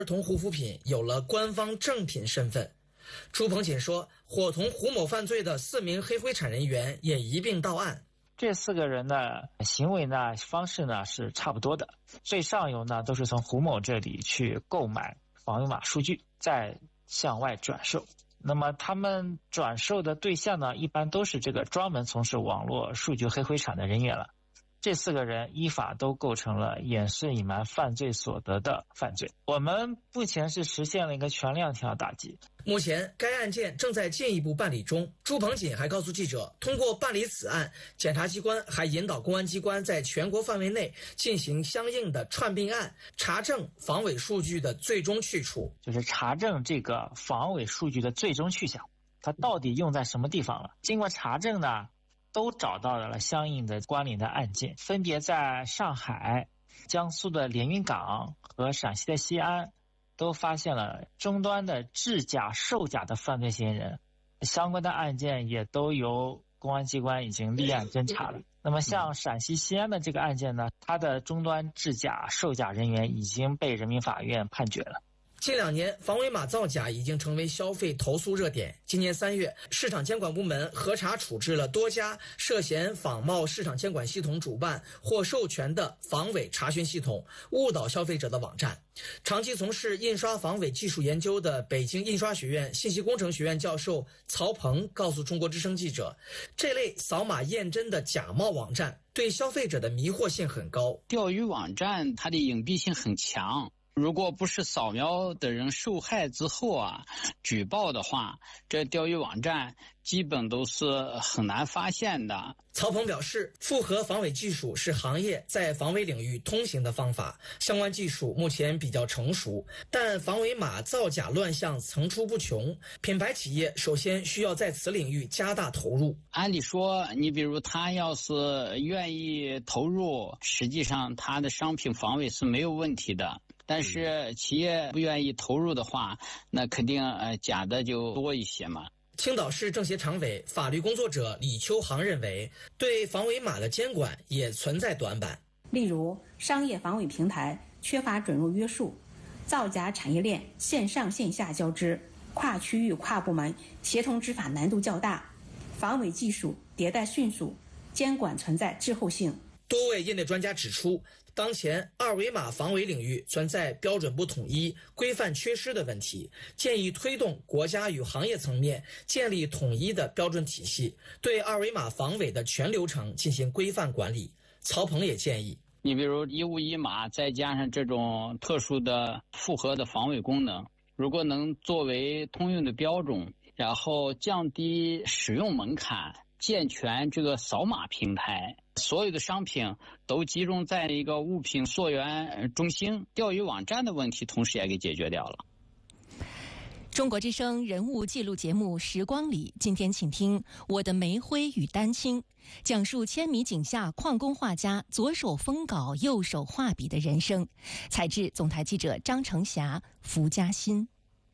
儿童护肤品有了官方正品身份。朱鹏锦说，伙同胡某犯罪的4名黑灰产人员也一并到案。 这4个人的行为呢、方式呢是差不多的。最上游呢都是从胡某这里去购买防伪码数据，再向外转售。那么他们转售的对象呢，一般都是这个专门从事网络数据黑灰产的人员了。这4个人依法都构成了掩饰隐瞒犯罪所得的犯罪。我们目前是实现了一个全链条打击。 目前该案件正在进一步办理中。朱鹏锦还告诉记者，通过办理此案，检察机关还引导公安机关在全国范围内进行相应的串并案，查证防伪数据的最终去处， 就是查证这个防伪数据的最终去向，它到底用在什么地方了。经过查证呢，都找到了相应的关联的案件，分别在上海、江苏的连云港和陕西的西安都发现了终端的制假售假的犯罪嫌疑人，相关的案件也都由公安机关已经立案侦查了。那么像陕西西安的这个案件呢，它的终端制假售假人员已经被人民法院判决了。 近2年，防伪码造假已经成为消费投诉热点。今年3月，市场监管部门核查处置了多家涉嫌仿冒市场监管系统主办或授权的防伪查询系统，误导消费者的网站。长期从事印刷防伪技术研究的北京印刷学院信息工程学院教授曹鹏告诉中国之声记者，这类扫码验真的假冒网站对消费者的迷惑性很高。 钓鱼网站它的隐蔽性很强，如果不是扫描的人受害之后举报的话，这钓鱼网站基本都是很难发现的。 曹鹏表示，复合防伪技术是行业在防伪领域通行的方法，相关技术目前比较成熟，但防伪码造假乱象层出不穷，品牌企业首先需要在此领域加大投入。 按理说，你比如他要是愿意投入，实际上他的商品防伪是没有问题的。但是企业不愿意投入的话，那肯定假的就多一些嘛。 青岛市政协常委、法律工作者李秋航认为，对防伪码的监管也存在短板。 例如，商业防伪平台缺乏准入约束，造假产业链线上线下交织，跨区域跨部门协同执法难度较大，防伪技术迭代迅速，监管存在滞后性。 多位业内专家指出，当前二维码防伪领域存在标准不统一、规范缺失的问题，建议推动国家与行业层面建立统一的标准体系，对二维码防伪的全流程进行规范管理。曹鹏也建议， 你比如一物一码，再加上这种特殊的复合的防伪功能，如果能作为通用的标准，然后降低使用门槛，健全这个扫码平台，所有的商品都集中在一个物品溯源中心，钓鱼网站的问题同时也给解决掉了。 中国之声人物记录节目《时光里》，今天请听《我的煤灰与丹青》，讲述千米井下矿工画家左手封稿右手画笔的人生。采制总台记者张成霞、福嘉欣。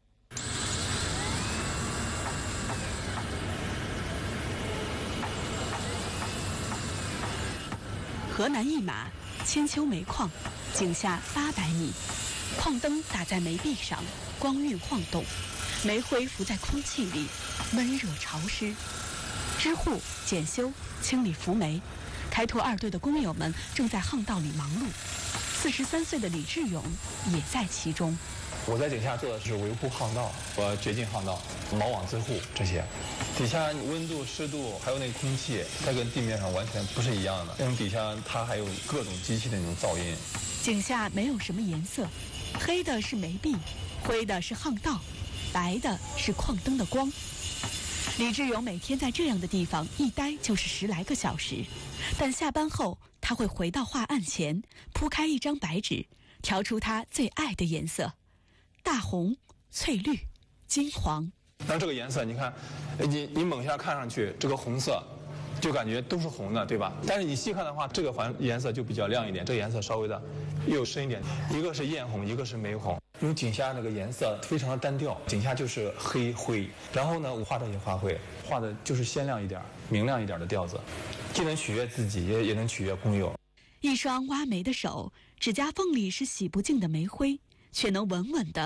河南一马千秋煤矿，井下800米，矿灯打在煤壁上，光晕晃动，煤灰浮在空气里，闷热潮湿。支护、检修、清理浮煤，开拓2队的工友们正在巷道里忙碌。43岁的李志勇也在其中。 我在井下做的是维护巷道和掘进巷道、锚网支护这些。底下温度、湿度还有那个空气，它跟地面上完全不是一样的。因为底下它还有各种机器的那种噪音。 井下没有什么颜色，黑的是煤壁，灰的是巷道，白的是矿灯的光。李志勇每天在这样的地方一待就是10来个小时，但下班后他会回到画案前，铺开一张白纸，调出他最爱的颜色：大红、翠绿、金黄。 那这个颜色，你看，你猛下看上去，这个红色就感觉都是红的，对吧？但是你细看的话，这个颜色就比较亮一点，这个颜色稍微的又深一点。一个是艳红，一个是玫红。因为井下那个颜色非常的单调，井下就是黑灰。然后呢，我画这些花卉，画的就是鲜亮一点、明亮一点的调子，既能取悦自己，也能取悦工友。 一双挖煤的手，指甲缝里是洗不净的煤灰， 却能稳稳地